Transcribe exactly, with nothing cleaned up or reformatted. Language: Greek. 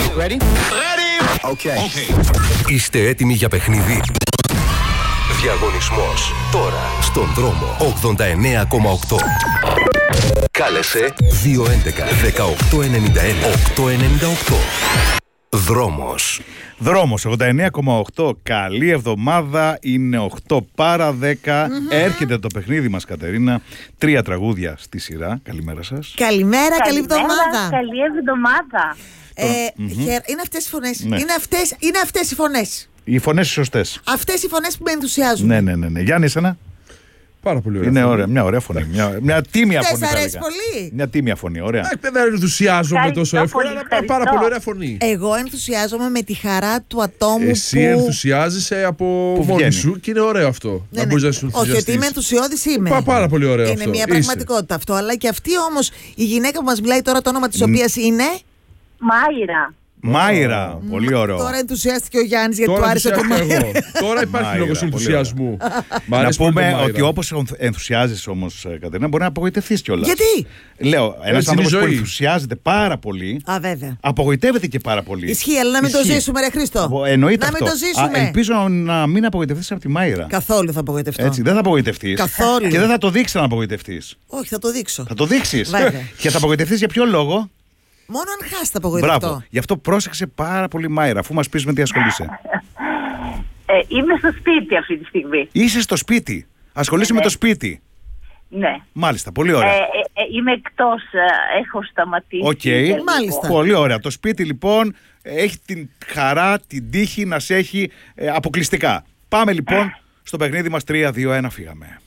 Ready? Ready! Okay. Okay. Είστε έτοιμοι για παιχνίδι? Διαγωνισμός τώρα στον δρόμο ογδόντα εννέα κόμμα οκτώ. Κάλεσε δύο έντεκα δεκαοκτώ ενενήντα ένα οκτακόσια ενενήντα οκτώ. Δρόμος. Δρόμος ογδόντα εννέα κόμμα οκτώ. Καλή εβδομάδα. Είναι οκτώ παρά δέκα. Mm-hmm. Έρχεται το παιχνίδι μας, Κατερίνα. Τρία τραγούδια στη σειρά. Καλημέρα σας. Καλημέρα, καλή εβδομάδα. Καλή εβδομάδα. Ε, mm-hmm. Είναι αυτές οι φωνές. Ναι. Είναι, αυτές, είναι αυτές οι φωνές. Οι φωνές οι σωστές. Αυτές οι φωνές που με ενθουσιάζουν. Ναι, ναι, ναι, ναι. Γιάννη, εσένα. Πάρα πολύ ωραία. Είναι φωνή. Ωραία, μια ωραία φωνή. Μια, μια τίμια φωνή. Δεν σ' αρέσει πολύ. Μια τίμια φωνή, ωραία. Ε, δεν ενθουσιάζομαι τόσο εύκολα, αλλά πάρα πολύ ωραία φωνή. Εγώ ενθουσιάζομαι με τη χαρά του ατόμου. Εσύ που... ενθουσιάζεσαι από μόνη σου και είναι ωραίο αυτό. Ναι, να ναι. μπορείς να σου ενθουσιαστείς. Όχι, ότι είμαι ενθουσιώδης είμαι. Πά, πάρα πολύ ωραίο είναι αυτό. Είναι μια πραγματικότητα αυτό. Αλλά και αυτή όμως η γυναίκα που μας μιλάει τώρα, το όνομα της οποίας είναι. Μάιρα. Μάιρα, mm. πολύ ωραίο. Τώρα ενθουσιάστηκε ο Γιάννης γιατί τώρα του άρεσε το Μάιρα. Τώρα υπάρχει λόγος ενθουσιασμού. Να πούμε ότι όπως ενθουσιάζεσαι όμως, Κατερίνα, μπορεί να απογοητευτείς κιόλας. Γιατί? Λέω, ένας άνθρωπος που ενθουσιάζεται πάρα πολύ, Α, βέβαια. απογοητεύεται και πάρα πολύ. Ισχύει, αλλά να μην Ισχύει. το ζήσουμε, ρε Χρήστο. Εννοείται να αυτό. μην το ζήσουμε. Α, ελπίζω να μην απογοητευτείς από τη Μάιρα. Καθόλου θα απογοητευτώ. Έτσι, δεν θα απογοητευτείς. Καθόλου. Και δεν θα το δείξεις να απογοητευτείς. Όχι, θα το δείξω. Θα το δείξεις. Και θα απογοητευτείς για ποιο λόγο? Μόνο αν χάσει τα απογοητευτώ. Μπράβο. Γι' αυτό πρόσεξε πάρα πολύ, Μάιρα, αφού μας πεις με τι ασχολείσαι. Ε, είμαι στο σπίτι αυτή τη στιγμή. Είσαι στο σπίτι. Ασχολείσαι ναι. με το σπίτι. Ναι. Μάλιστα, πολύ ωραία. Ε, ε, ε, είμαι εκτός, ε, έχω σταματήσει. Οκ, okay. Μάλιστα. Πολύ ωραία. Το σπίτι λοιπόν έχει την χαρά, την τύχη να σε έχει ε, αποκλειστικά. Πάμε λοιπόν στο παιχνίδι μας τρία δύο ένα, φύγαμε.